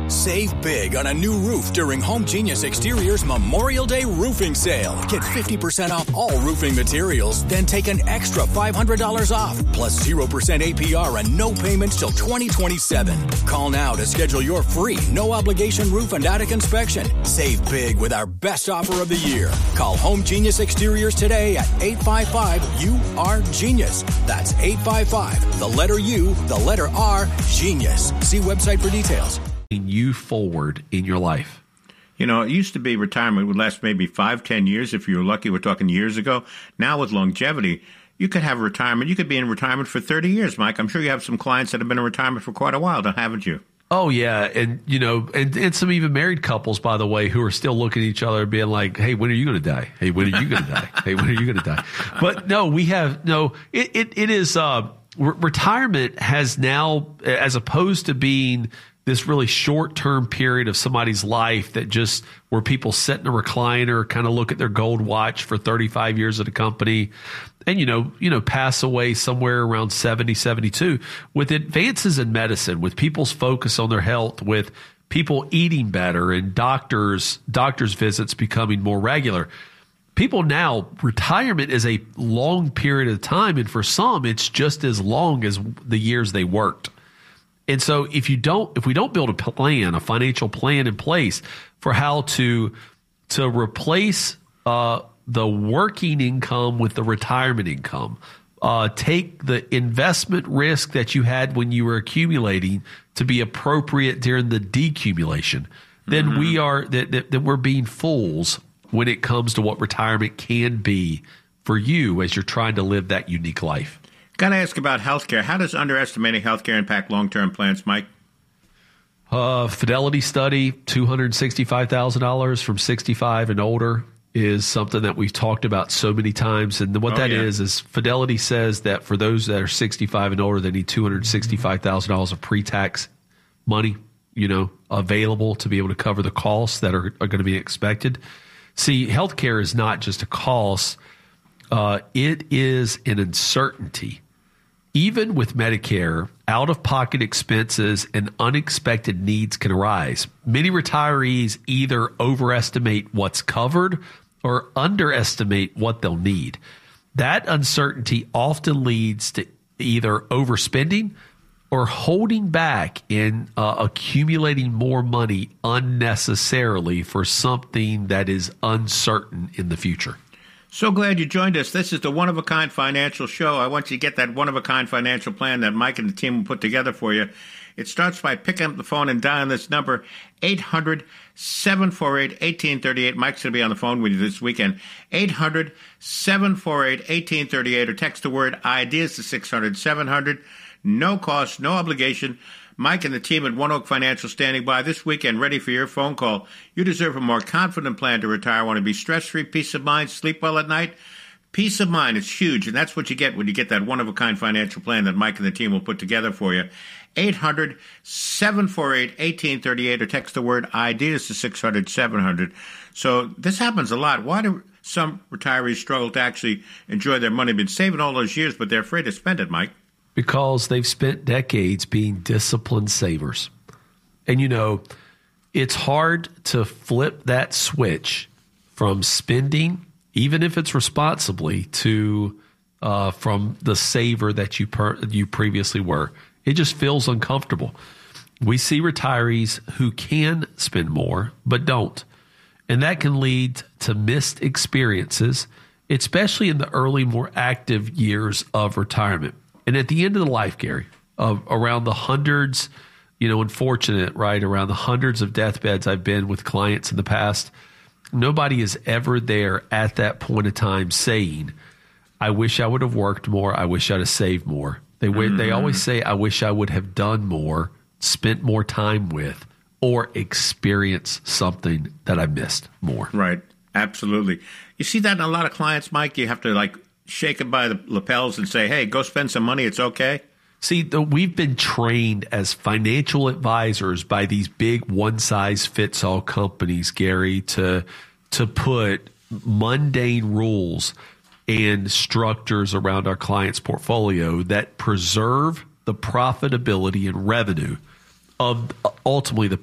Save big on a new roof during Home Genius Exteriors Memorial Day roofing sale. Get 50% off all roofing materials, then take an extra $500 off, plus 0% APR and no payments till 2027. Call now to schedule your free, no-obligation roof and attic inspection. Save big with our best offer of the year. Call Home Genius Exteriors today at 855-U-R-GENIUS. That's 855, the letter U, the letter R, Genius. See website for details. You forward in your life. You know, it used to be retirement would last maybe 5-10 years if you were lucky. We're talking years ago. Now with longevity, you could have retirement. You could be in retirement for 30 years, Mike. I'm sure you have some clients that have been in retirement for quite a while, haven't you? Oh, yeah. And, you know, and some even married couples, by the way, who are still looking at each other and being like, hey, when are you going to die? Hey, when are you going to die? Hey, when are you going to die? But no, it is, retirement has now, as opposed to being this really short-term period of somebody's life that just where people sit in a recliner, kind of look at their gold watch for 35 years at a company and, you know, pass away somewhere around 70, 72. With advances in medicine, with people's focus on their health, with people eating better and doctors' visits becoming more regular, people now, retirement is a long period of time. And for some, it's just as long as the years they worked. And so if we don't build a financial plan in place for how to replace the working income with the retirement income, take the investment risk that you had when you were accumulating to be appropriate during the decumulation, then we're being fools when it comes to what retirement can be for you as you're trying to live that unique life. Got to ask about healthcare. How does underestimating healthcare impact long-term plans, Mike? Fidelity study, $265,000 from 65 and older is something that we've talked about so many times. And what is Fidelity says that for those that are 65 and older, they need $265,000 of pre-tax money, you know, available to be able to cover the costs that are going to be expected. See, healthcare is not just a cost. It is an uncertainty. Even with Medicare, out-of-pocket expenses and unexpected needs can arise. Many retirees either overestimate what's covered or underestimate what they'll need. That uncertainty often leads to either overspending or holding back and accumulating more money unnecessarily for something that is uncertain in the future. So glad you joined us. This is the One-of-a-Kind Financial Show. I want you to get that one-of-a-kind financial plan that Mike and the team will put together for you. It starts by picking up the phone and dialing this number, 800-748-1838. Mike's going to be on the phone with you this weekend. 800-748-1838 or text the word IDEAS to 600-700. No cost, no obligation. Mike and the team at One Oak Financial standing by this weekend ready for your phone call. You deserve a more confident plan to retire. Want to be stress-free, peace of mind, sleep well at night? Peace of mind is huge, and that's what you get when you get that one-of-a-kind financial plan that Mike and the team will put together for you. 800-748-1838 or text the word IDEAS to 600-700. So this happens a lot. Why do some retirees struggle to actually enjoy their money? Been saving all those years, but they're afraid to spend it, Mike. Because they've spent decades being disciplined savers. And, you know, it's hard to flip that switch from spending, even if it's responsibly, to from the saver that you previously were. It just feels uncomfortable. We see retirees who can spend more but don't. And that can lead to missed experiences, especially in the early, more active years of retirement. And at the end of the life, Gary, of around the hundreds, you know, unfortunate, right, around the hundreds of deathbeds I've been with clients in the past, nobody is ever there at that point of time saying, I wish I would have worked more. I wish I'd have saved more. They always say, I wish I would have done more, spent more time with, or experienced something that I missed more. Right. Absolutely. You see that in a lot of clients, Mike? You have to, shake it by the lapels and say, hey, go spend some money. It's okay. See, we've been trained as financial advisors by these big one-size-fits-all companies, Gary, to put mundane rules and structures around our clients' portfolio that preserve the profitability and revenue of ultimately the